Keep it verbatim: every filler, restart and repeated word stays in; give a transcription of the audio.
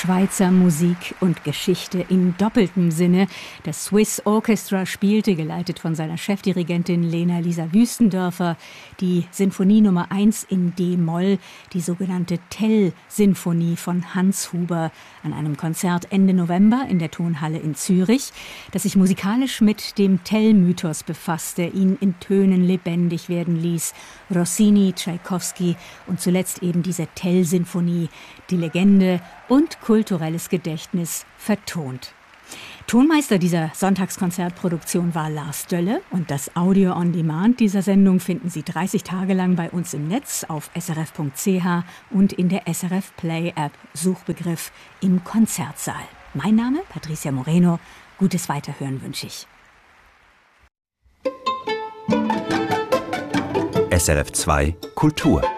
Schweizer Musik und Geschichte in doppeltem Sinne. Das Swiss Orchestra spielte, geleitet von seiner Chefdirigentin Lena-Lisa Wüstendörfer, die Sinfonie Nummer eins in D-Moll, die sogenannte Tell-Sinfonie von Hans Huber, an einem Konzert Ende November in der Tonhalle in Zürich, das sich musikalisch mit dem Tell-Mythos befasste, ihn in Tönen lebendig werden ließ. Rossini, Tschaikowski und zuletzt eben diese Tell-Sinfonie, die Legende und kulturelles Gedächtnis vertont. Tonmeister dieser Sonntagskonzertproduktion war Lars Dölle und das Audio on Demand dieser Sendung finden Sie dreißig Tage lang bei uns im Netz auf s r f punkt c h und in der S R F Play App, Suchbegriff im Konzertsaal. Mein Name Patricia Moreno, gutes Weiterhören wünsche ich. S R F zwei Kultur